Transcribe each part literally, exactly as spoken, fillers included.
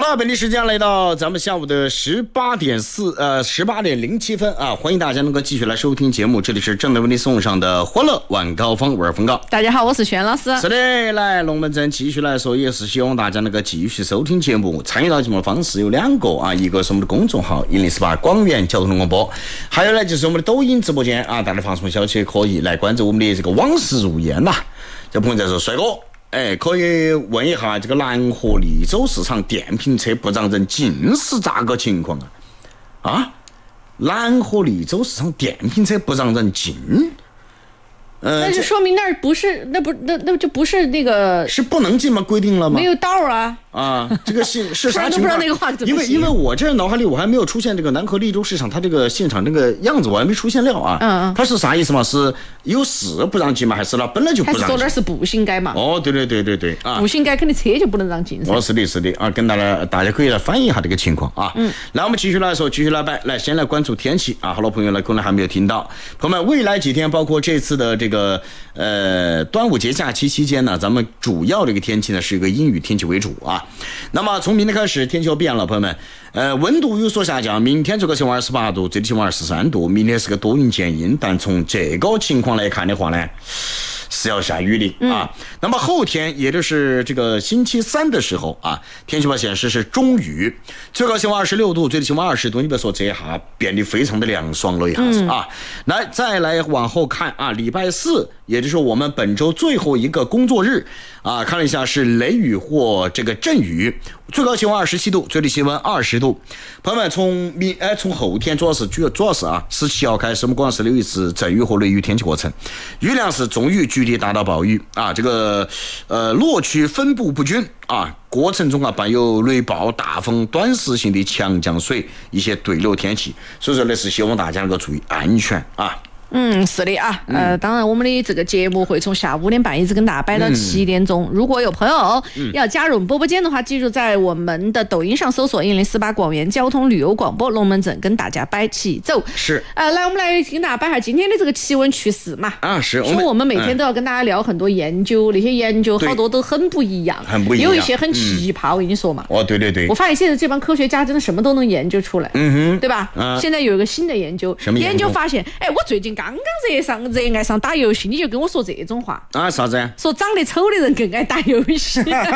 了，本地时间来到咱们下午的十八点四呃十八点零七分啊，欢迎大家能够继续来收听节目，这里是正在为你送上的欢乐晚高峰，我是峰高。 大家好，我是轩老师。 是的，来龙门阵继续来说，也是希望大家能够继续收听节目。参与到节目的方式有两个啊，一个是我们的公众号一零四八广元交通广播，还有呢就是我们的抖音直播间啊，大家发送消息也可以来关注我们的这个往事如烟呐、啊。这朋友在说，帅哥。哎，可以问一下这个南河利州市场电瓶车不让人进是咋个情况啊？啊，南河利州市场电瓶车不让人进， 呃，那就说明那儿不是，那不那那就不是那个是不能进吗？规定了吗？ 没有道啊。 啊，这个是是啥情况？ 不知道那个话怎么因为因为我这脑海里我还没有出现这个南河利州市场，它这个现场这个样子我还没出现了啊。 嗯嗯。 它是啥意思嘛？是有事不让进吗？还是它本来就不让进？ 还是说那是步行街嘛？ 哦，对对对对对啊！ 步行街肯定车就不能让进噻。 哦，是的，是的啊，跟大家大家可以来反映一下这个情况啊。嗯。那我们继续来说，继续来摆，来先来关注天气啊。好多朋友呢可能还没有听到，朋友们，未来几天包括这次的这个呃端午节假期期间呢，咱们主要这个天气呢是一个阴雨天气为主啊。那么从明天开始天气就变了，朋友们，呃，温度有所下降，明天最高气温二十八度，最低气温二十三度，明天是个多云见阴，但从这个情况来看的话呢，是要下雨的啊。嗯、那么后天，也就是这个星期三的时候啊，天气预报显示是中雨，最高气温二十六度，最低气温二十度。你别说这一下变得非常的凉爽了一下子啊。嗯、来，再来往后看啊，礼拜四，也就是我们本周最后一个工作日啊，看了一下是雷雨或这个阵雨，最高气温二十七度，最低气温二十度。朋友们，从明哎从后天主要是主主要是啊，十七号开始，我们广州市有一次阵雨或雷雨天气过程，雨量是中雨，局地达到暴雨啊，这个呃落区分布不均啊，过程中啊伴有雷暴、大风、短时性的强降水一些对流天气，所以说呢是希望大家能够注意安全啊。 嗯，是的啊，呃，当然我们的这个节目会从下午五点半一直跟大家摆到七点钟。嗯、如果有朋友要加入播播间的话，记住在我们的抖音上搜索一零四八广元交通旅游广播龙门阵，跟大家摆起走。 是， 呃，来我们来跟大家摆下今天的这个奇闻趣事嘛。 啊，是。 说我们每天都要跟大家聊很多研究，嗯、那些研究好多都很不一样， 很不一样， 有一些很奇葩。嗯、我跟你说嘛。 哦，对对对。 我发现现在这帮科学家真的什么都能研究出来， 嗯哼， 对吧？ 啊、 现在有一个新的研究， 什么研究？ 研究发现，哎，我最近刚刚热上。热爱上打游戏，你就跟我说这种话啊？啥子？ 说长得丑的人更爱打游戏。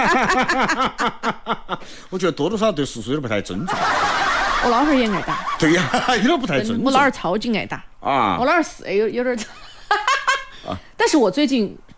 我觉得多多少少对叔叔有点不太尊重。 我老汉也爱打。 对呀、啊，有点不太尊重。 我老汉超级爱打啊！ 我老汉是有有点。但是我最近